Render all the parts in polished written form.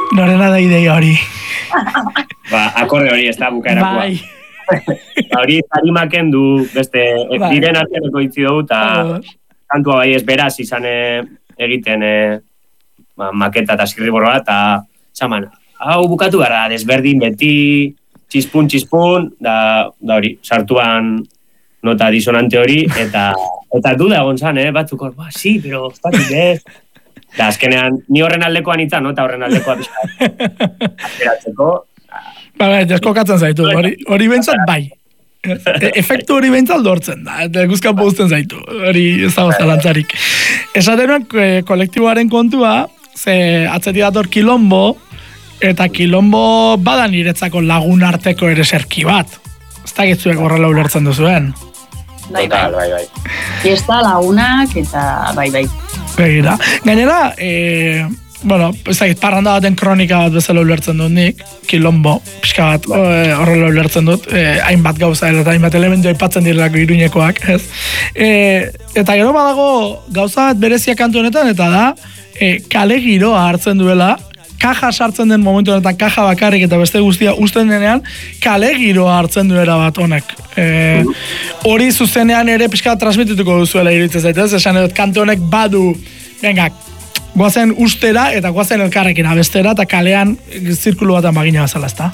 Norena da ideia hori. Akorde hori ez da bukaerakoa. Hori tarimaken du, beste, diren arteaneko itzi dugu, eta kantua bai ez beraz izan egiten maketa eta zirriborroa, eta zaman, hau bukatu gara, desberdin beti, txispun, da hori, sartuan nota disonante hori, eta duda egon zan, batzuk hor, sí, pero espatik ez. Da, azkenean, ni horren aldekoan itza, nota horren aldekoa ateratzeko. Deskokatzen zaitu, hori bentsat bai. Efektu hori bentsat lortzen da, eta guzkan pozten zaitu, hori ez dago zalantzarik. Esaten kolektiboaren kontua, ze atzetik dator Kilombo, eta Kilombo bada niretzako lagun arteko ere serki bat. Ez da gitzuek horrela ulertzen duzuen. Bai. Fiesta lagunak eta bai. Begira. Gainera, parranda baten kronika bat bezala ulertzen dut nik, Kilombo, pixka bat horrela ulertzen dut, hainbat gauza eta hainbat elementu aipatzen direlako Iruñekoak, ez? Eta gero badago gauza bat berezia kantu honetan, eta da, kale giroa hartzen duela, kaja sartzen den momentu honetan, kaja bakarrik eta beste guztia usten denean, kale giroa hartzen duela bat honek. Hori zuzenean ere pixka transmitituko duzuela iruditzen zaitez, esan edot kantu honek badu, venga, goazen ustera eta goazen elkarrekin abestera eta kalean zirkulu batan bagina bazala, ezta?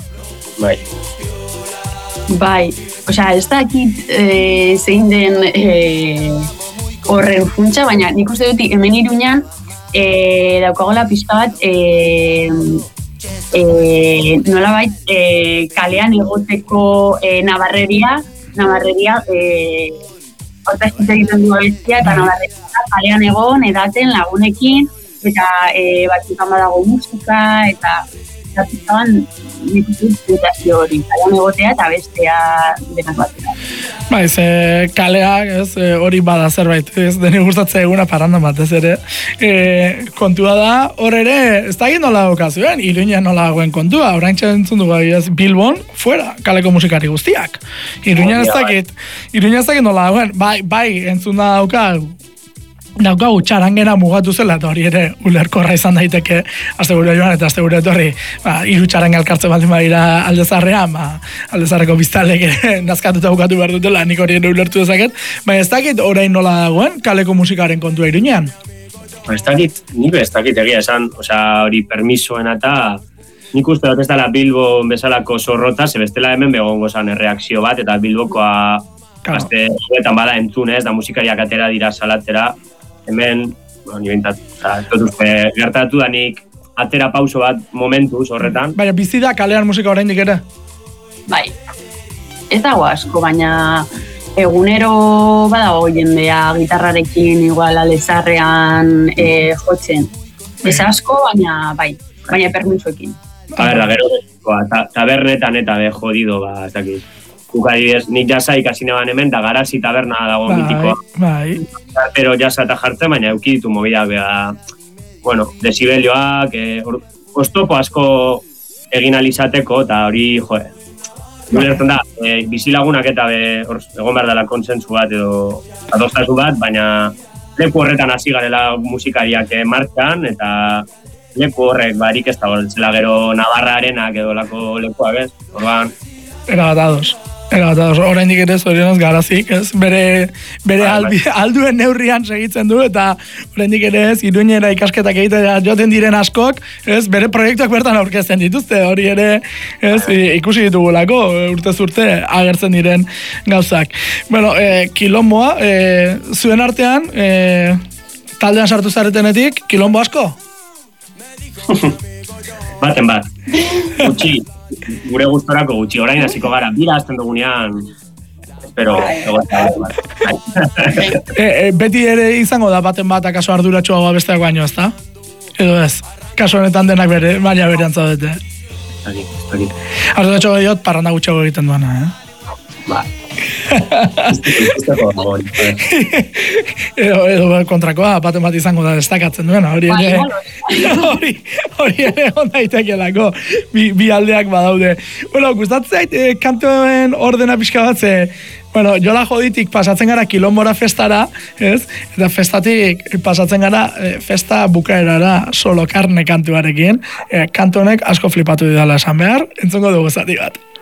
Bai, osea, ez dakit zein den horren funtsa, baina nik uste dut hemen Iruñan daukagola pixka bat nolabait kalean egoteko nabarreria horta egiten du abestia eta nabarreria kalean egon, edaten, lagunekin eta batzutan badago musika eta pixkaban nik uste dutazio hori kalean egotea eta bestea denak batera. Baiz, kaleak, hori bada zerbait, ez deni gustatzen eguna parranda batez ere. Kontua da, hor ere, ez da egin nola daukazuen, Iruña nola dagoen kontua, orain txentzun dugu Bilbon, fuera, kaleko musikari guztiak. Iruña ez dakit nola dagoen, bai, entzun da daukagu txarangena mugatu zela, eta hori ere ulerkorra izan daiteke astegure joan eta astegure etorri, hiru txaranga elkartzen baldin badira Aldezarrean, Aldezarreko biztalek nazkatuta bukatu behar dutela, nik hori ere ulertu dezaket, baina ez dakit orain nola dagoen kaleko musikaren kontua Iruñean? Ez dakit egia esan, hori permisoen eta nik uste dut ez dela Bilbo bezalako zorrota, ze bestela hemen begongo zan erreakzio bat, eta Bilbokoa azte horretan bada entzunez, da musikariak atera dira salatzera, hemen, ni bintat, gertatu da nik atera pauso bat momentuz horretan. Baina bizi da kalean musika oraindik ere? Bai, ez dago asko, baina egunero badago jendea gitarrarekin igual Aldezarrean jotzen. Ez asko, baina permisoekin. Gero, tabernetan eta jodido, ez dakit. Adibidez, nik jasa ikasi neban hemen, da Garazi taberna dago mitikoa. Pero jasa eta jartzen, baina eukiditu mobidak desibelioak, oztopo asko egin alizateko, eta hori, ulertzen da, bizilagunak eta egon behar dela kontsentsu bat edo adostasu bat, baina leku horretan hasi garela musikariak martxan, eta leku horrek barik ez da horretzela gero Navarra arenak edo lako lekuak ez, orban. Oraindik ere zorionez Garazik, ez? Bere alduen neurrian segitzen du, eta oraindik ere ez, Iruñera ikasketak egitea joaten diren askok, ez? Bere proiektuak bertan aurkezten dituzte, hori ere, ez? Ikusi ditugulako, urtez urte agertzen diren gauzak. Bueno, Kilomboa, zuen artean, taldean sartu zaretenetik, Kilombo asko? Baten bat, gutxi. Gure gustorako gutxi, orain hasiko gara, bira azten dugunean, espero, beti ere izango da baten bat akaso arduratxoagoa besteak baino, ezta? Edo ez, kaso honetan denak maila berean zaudete. Arduratxoagoa diot, parranda gutxago egiten duana, Ba. Edo kontrakoa, baten bat izango da destakatzen duena, hori ere on daitekelako, bi aldeak badaude. Bueno, gustatzen zait, kantoen ordena pixka bat, Bueno, jola joditik pasatzen gara Kilombora festara, ez? Eta festatik pasatzen gara festa bukaerara solo karne kantuarekin. Kantu honek asko flipatu didala esan behar, entzungo dugu zati bat.